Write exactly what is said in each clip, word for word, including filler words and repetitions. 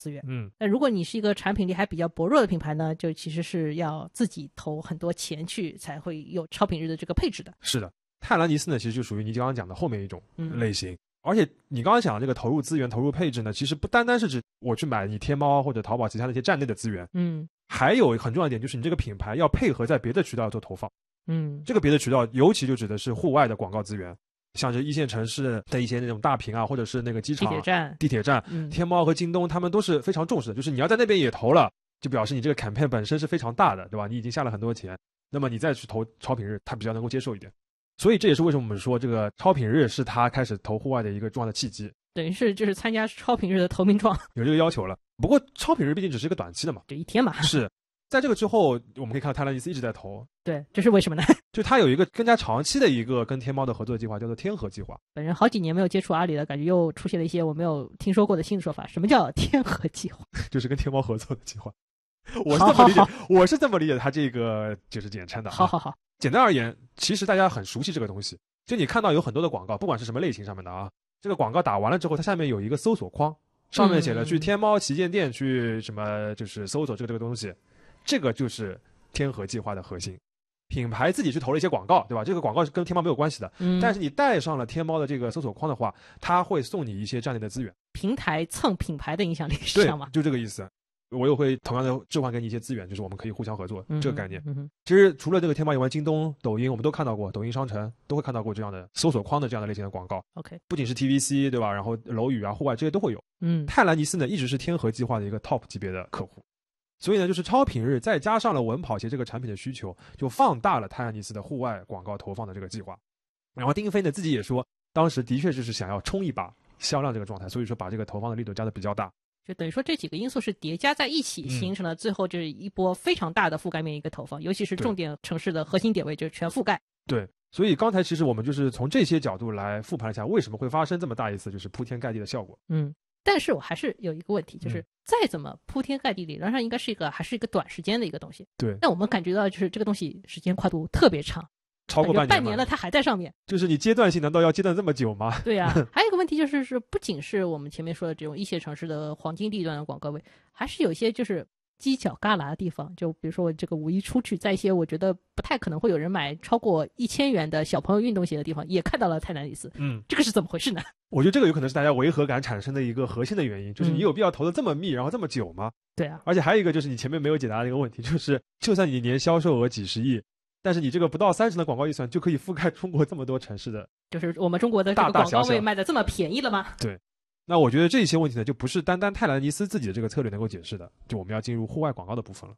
资源。 嗯， 那如果你是一个产品力还比较薄弱的品牌呢，就其实是要自己投很多钱去才会有超品日的这个配置的。 是的，泰兰尼斯呢其实就属于你刚刚讲的后面一种类型。 嗯， 而且你刚刚讲的这个投入资源、投入配置呢，其实不单单是指我去买你天猫或者淘宝其他的一些站内的资源， 嗯， 还有很重要一点就是你这个品牌要配合在别的渠道做投放。 嗯， 这个别的渠道尤其就指的是户外的广告资源，像是一线城市的一些那种大屏啊，或者是那个机场、 地铁站、 地铁站、 嗯、 天猫和京东，他们都是非常重视的。就是你要在那边也投了，就表示你这个 campaign 本身是非常大的，对吧？你已经下了很多钱，那么你再去投超品日，它比较能够接受一点。所以这也是为什么我们说这个超品日是他开始投户外的一个重要的契机， 等于是就是参加超品日的投名状， 有这个要求了。不过超品日毕竟只是一个短期的嘛， 就一天嘛。 是在这个之后，我们可以看到泰兰尼斯一直在投。 对，这是为什么呢？ 就他有一个更加长期的一个跟天猫的合作计划，叫做天河计划。 本人好几年没有接触阿里了，感觉又出现了一些我没有听说过的新的说法。什么叫天河计划？ 就是跟天猫合作的计划。我是这么理解，我是这么理解他这个就是简称的、啊。 好好好， 简单而言，其实大家很熟悉这个东西。就你看到有很多的广告，不管是什么类型上面的啊，这个广告打完了之后，它下面有一个搜索框，上面写了去天猫旗舰店去什么，就是搜索这个这个东西，这个就是天河计划的核心。品牌自己去投了一些广告，对吧？这个广告是跟天猫没有关系的， 嗯， 但是你带上了天猫的这个搜索框的话，它会送你一些站内的资源。 平台蹭品牌的影响力是这样吗？ 对，就这个意思。我又会同样的置换给你一些资源，就是我们可以互相合作、 嗯、 这个概念、 嗯。 其实除了这个天猫以外，京东、抖音我们都看到过，抖音商城都会看到过这样的搜索框的这样的类型的广告。 OK， 不仅是 T V C 对吧？然后楼宇啊、户外这些都会有。 嗯， 泰兰尼斯呢一直是天河计划的一个 top 级别的客户，所以呢就是超品日再加上了稳跑鞋这个产品的需求，就放大了泰兰尼斯的户外广告投放的这个计划。然后丁飞呢自己也说，当时的确就是想要冲一把销量这个状态，所以说把这个投放的力度加的比较大。 就等于说这几个因素是叠加在一起，形成了最后就是一波非常大的覆盖面一个投放、嗯、尤其是重点城市的核心点位就是全覆盖。 对，所以刚才其实我们就是从这些角度来复盘一下为什么会发生这么大一次就是铺天盖地的效果。 嗯，但是我还是有一个问题，就是再怎么铺天盖地，理论上应该是一个还是一个短时间的一个东西。 对， 但我们感觉到就是这个东西时间跨度特别长， 超过半年半年了它还在上面。 就是你阶段性难道要阶段这么久吗？ 对啊，还有一个问题就是是不仅是我们前面说的这种一线城市的黄金地段的广告位，还是有些就是犄角旮旯的地方，就比如说我这个五一出去，在一些我觉得不太可能会有人买超过一千元的小朋友运动鞋的地方，也看到了泰兰尼斯。 嗯， 这个是怎么回事呢？ 我觉得这个有可能是大家违和感产生的一个核心的原因，就是你有必要投的这么密，然后这么久吗？ 对啊， 而且还有一个就是你前面没有解答的一个问题，就是就算你年销售额几十亿，但是你这个不到三十的广告预算就可以覆盖中国这么多城市的， 就是我们中国的这个广告位卖的这么便宜了吗？ 对，那我觉得这些问题呢，就不是单单泰兰尼斯自己的这个策略能够解释的，就我们要进入户外广告的部分了。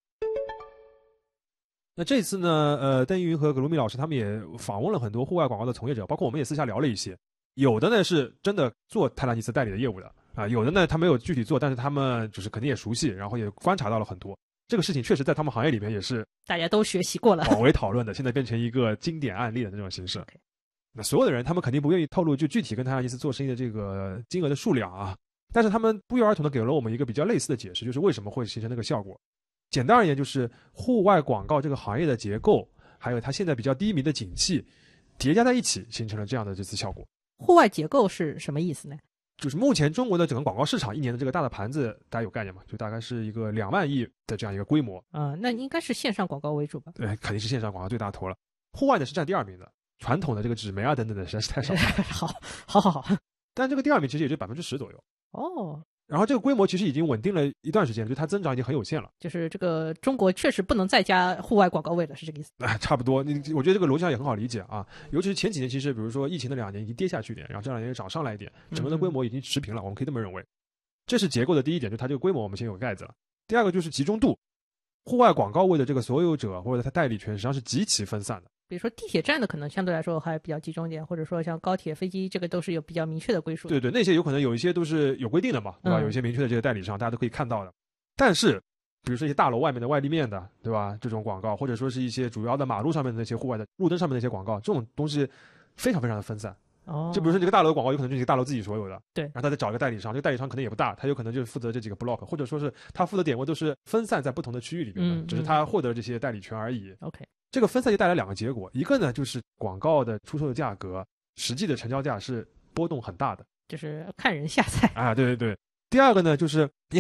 那这次呢，呃，邓一云和葛鲁米老师他们也访问了很多户外广告的从业者，包括我们也私下聊了一些，有的呢是真的做泰兰尼斯代理的业务的啊、呃，有的呢他没有具体做，但是他们就是肯定也熟悉，然后也观察到了很多。这个事情确实在他们行业里面也是大家都学习过了， 广为讨论的，现在变成一个经典案例的那种形式。Okay. 那所有的人他们肯定不愿意透露就具体跟泰兰尼斯做生意的这个金额的数量啊，但是他们不约而同的给了我们一个比较类似的解释，就是为什么会形成那个效果。简单而言，就是户外广告这个行业的结构，还有它现在比较低迷的景气，叠加在一起，形成了这样的这次效果。 户外结构是什么意思呢？ 就是目前中国的整个广告市场一年的这个大的盘子，大家有概念吗？就大概是一个两万亿的这样一个规模。 啊、呃，那应该是线上广告为主吧？ 对，肯定是线上广告最大头了。户外呢是占第二名的，传统的这个纸媒啊等等的实在是太少了。 好，好好好。 但这个第二名其实也就百分之十左右。 哦。 然后这个规模其实已经稳定了一段时间了，就它增长已经很有限了。 就是这个中国确实不能再加户外广告位了，是这个意思？ 哎，差不多。你我觉得这个逻辑上也很好理解啊。尤其是前几年，其实比如说疫情的两年已经跌下去一点，然后这两年涨上来一点，整个的规模已经持平了，嗯、我们可以这么认为。这是结构的第一点，就它这个规模我们先有盖子了。第二个就是集中度，户外广告位的这个所有者或者它代理权实际上是极其分散的。 比如说地铁站的可能相对来说还比较集中一点，或者说像高铁、飞机，这个都是有比较明确的归属的。 对对，那些有可能有一些都是有规定的嘛，对吧？嗯、有一些明确的这个代理商，大家都可以看到的。但是，比如说一些大楼外面的外立面的，对吧？这种广告，或者说是一些主要的马路上面的那些户外的路灯上面的那些广告，这种东西非常非常的分散。 哦。 就比如说这个大楼的广告，有可能就是这个大楼自己所有的。 对。 然后他再找一个代理商，这个代理商可能也不大，他有可能就负责这几个 block， 或者说是他负责点位都是分散在不同的区域里面的， 嗯、 只是他获得这些代理权而已。 OK。 这个分散就带来两个结果，一个呢就是广告的出售的价格，实际的成交价是波动很大的， 就是看人下菜啊，对对对。 第二个呢，就是你